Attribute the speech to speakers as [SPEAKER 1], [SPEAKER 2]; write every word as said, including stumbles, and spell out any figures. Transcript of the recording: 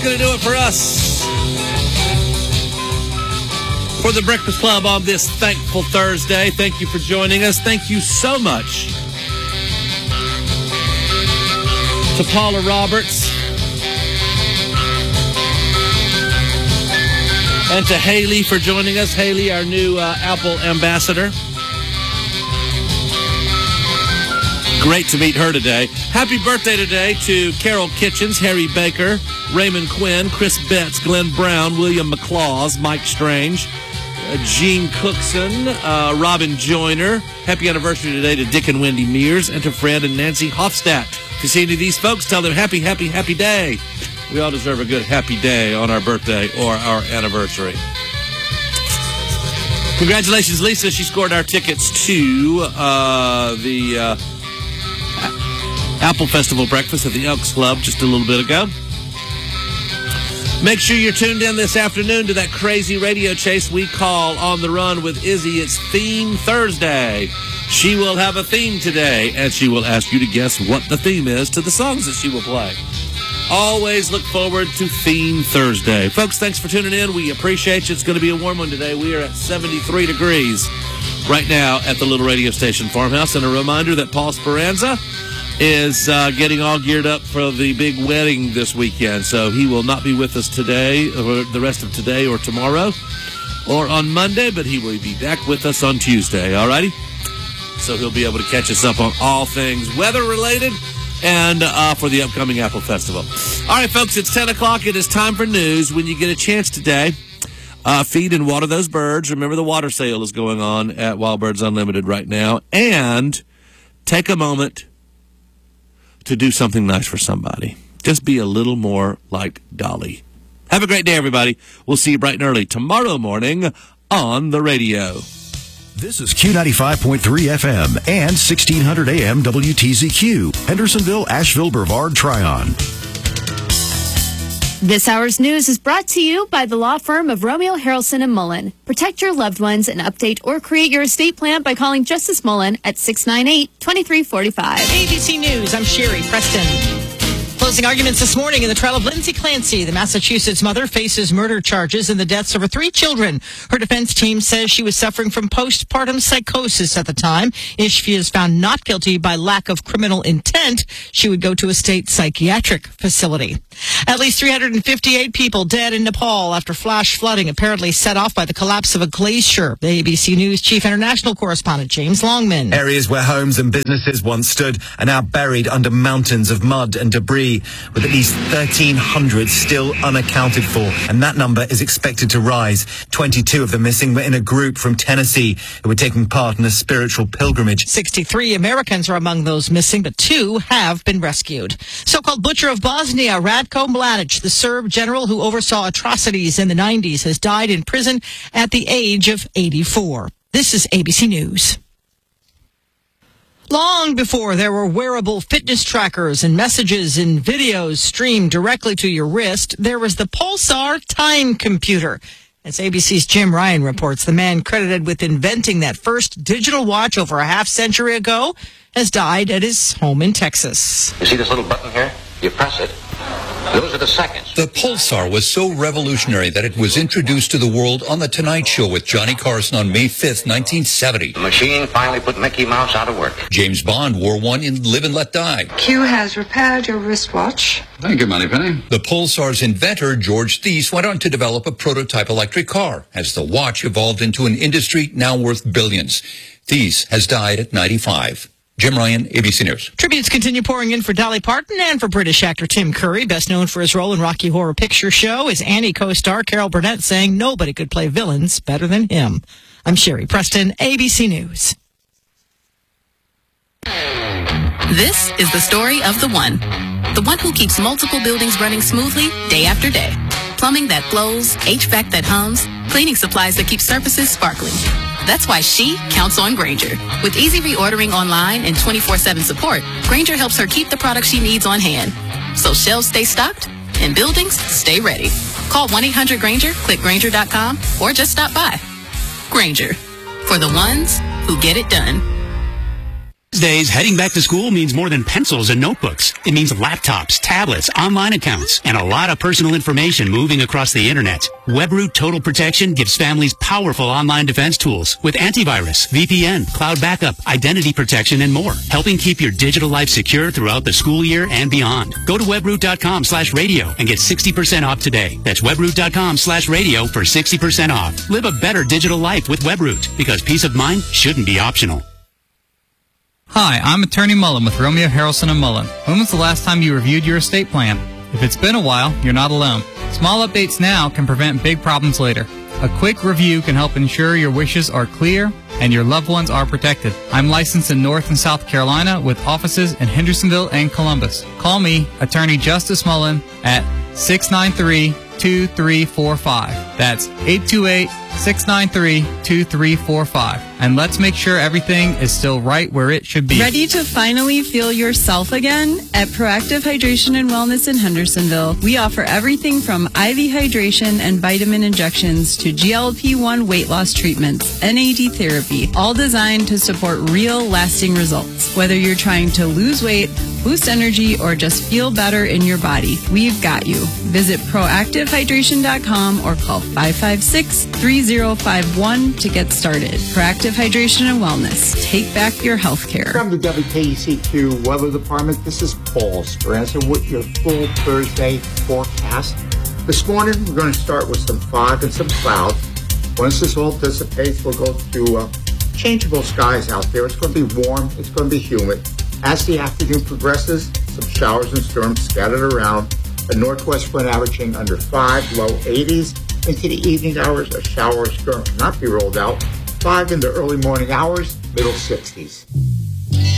[SPEAKER 1] going to do it for us. For the Breakfast Club on this thankful Thursday. Thank you for joining us. Thank you so much to Paula Roberts and to Haley for joining us. Haley, our new uh, Apple ambassador. Great to meet her today. Happy birthday today to Carol Kitchens, Harry Baker, Raymond Quinn, Chris Betts, Glenn Brown, William McClaws, Mike Strange, uh, Gene Cookson, uh, Robin Joyner. Happy anniversary today to Dick and Wendy Mears and to Fred and Nancy Hofstadt. If you see any of these folks, tell them happy, happy, happy day. We all deserve a good happy day on our birthday or our anniversary. Congratulations, Lisa. She scored our tickets to uh, the... Uh, Apple Festival breakfast at the Elks Club just a little bit ago. Make sure you're tuned in this afternoon to that crazy radio chase we call On the Run with Izzy. It's Theme Thursday. She will have a theme today, and she will ask you to guess what the theme is to the songs that she will play. Always look forward to Theme Thursday. Folks, thanks for tuning in. We appreciate you. It's going to be a warm one today. We are at seventy-three degrees right now at the little radio station farmhouse. And a reminder that Paul Speranza is uh, getting all geared up for the big wedding this weekend. So he will not be with us today, or the rest of today or tomorrow, or on Monday, but he will be back with us on Tuesday, all righty? So he'll be able to catch us up on all things weather-related and uh, for the upcoming Apple Festival. All right, folks, it's ten o'clock. It is time for news. When you get a chance today, uh, feed and water those birds. Remember, the water sale is going on at Wild Birds Unlimited right now. And take a moment to do something nice for somebody. Just be a little more like Dolly. Have a great day, everybody. We'll see you bright and early tomorrow morning on the radio.
[SPEAKER 2] This is Q ninety-five point three F M and sixteen hundred A M W T Z Q, Hendersonville, Asheville, Brevard, Tryon.
[SPEAKER 3] This hour's news is brought to you by the law firm of Romeo, Harrelson and Mullen. Protect your loved ones and update or create your estate plan by calling Justice Mullen at six nine eight, two three four five.
[SPEAKER 4] A B C News, I'm Sherry Preston. Closing arguments this morning in the trial of Lindsay Clancy. The Massachusetts mother faces murder charges in the deaths of her three children. Her defense team says she was suffering from postpartum psychosis at the time. If she is found not guilty by lack of criminal intent, she would go to a state psychiatric facility. At least three hundred fifty-eight people dead in Nepal after flash flooding apparently set off by the collapse of a glacier. The A B C News chief international correspondent James Longman.
[SPEAKER 5] Areas where homes and businesses once stood are now buried under mountains of mud and debris, with at least thirteen hundred still unaccounted for, and that number is expected to rise. twenty-two of the missing were in a group from Tennessee who were taking part in a spiritual pilgrimage.
[SPEAKER 4] sixty-three Americans are among those missing, but two have been rescued. So-called Butcher of Bosnia, Ratko Mladic, the Serb general who oversaw atrocities in the nineties, has died in prison at the age of eighty-four. This is A B C News. Long before there were wearable fitness trackers and messages and videos streamed directly to your wrist, there was the Pulsar time computer. As A B C's Jim Ryan reports, the man credited with inventing that first digital watch over a half century ago has died at his home in Texas.
[SPEAKER 6] You see this little button here? You press it. Those are the seconds.
[SPEAKER 7] The Pulsar was so revolutionary that it was introduced to the world on The Tonight Show with Johnny Carson on May fifth, nineteen seventy.
[SPEAKER 6] The machine finally put Mickey Mouse out of work.
[SPEAKER 7] James Bond wore one in Live and Let Die.
[SPEAKER 8] Q has repaired your wristwatch.
[SPEAKER 9] Thank you, Moneypenny.
[SPEAKER 7] The Pulsar's inventor, George Thies, went on to develop a prototype electric car as the watch evolved into an industry now worth billions. Thies has died at ninety-five. Jim Ryan, A B C News.
[SPEAKER 4] Tributes continue pouring in for Dolly Parton and for British actor Tim Curry, best known for his role in Rocky Horror Picture Show, is Annie co-star Carol Burnett saying nobody could play villains better than him. I'm Sherry Preston, A B C News.
[SPEAKER 10] This is the story of the one. The one who keeps multiple buildings running smoothly day after day. Plumbing that flows, H V A C that hums, cleaning supplies that keep surfaces sparkling. That's why she counts on Grainger. With easy reordering online and twenty-four seven support, Grainger helps her keep the products she needs on hand. So shelves stay stocked and buildings stay ready. Call one eight hundred Grainger, click Grainger dot com, or just stop by. Grainger, for the ones who get it done.
[SPEAKER 9] These days, heading back to school means more than pencils and notebooks. It means laptops, tablets, online accounts, and a lot of personal information moving across the internet. WebRoot Total Protection gives families powerful online defense tools with antivirus, V P N, cloud backup, identity protection, and more, helping keep your digital life secure throughout the school year and beyond. Go to webroot.com slash radio and get sixty percent off today. That's webroot.com slash radio for sixty percent off. Live a better digital life with WebRoot, because peace of mind shouldn't be optional.
[SPEAKER 11] Hi, I'm Attorney Mullen with Romeo Harrelson and Mullen. When was the last time you reviewed your estate plan? If it's been a while, you're not alone. Small updates now can prevent big problems later. A quick review can help ensure your wishes are clear and your loved ones are protected. I'm licensed in North and South Carolina with offices in Hendersonville and Columbus. Call me, Attorney Justice Mullen, at six nine three, two three four five. That's eight two eight, six nine three, two three four five. And let's make sure everything is still right where it should be.
[SPEAKER 12] Ready to finally feel yourself again? At Proactive Hydration and Wellness in Hendersonville, we offer everything from I V hydration and vitamin injections to G L P one weight loss treatments, N A D therapy, all designed to support real, lasting results. Whether you're trying to lose weight, boost energy, or just feel better in your body, we've got you. Visit proactive hydration dot com or call five five six, three zero five one to get started. Proactive Hydration and Wellness. Take back your health care.
[SPEAKER 13] From the W K E C Q Weather Department, this is Paul Speranza with your full Thursday forecast. This morning, we're going to start with some fog and some clouds. Once this all dissipates, we'll go to uh, changeable skies out there. It's going to be warm. It's going to be humid. As the afternoon progresses, some showers and storms scattered around. A northwest wind averaging under five, low eighties. Into the evening hours, a shower or storm cannot be rolled out. Five in the early morning hours, middle sixties.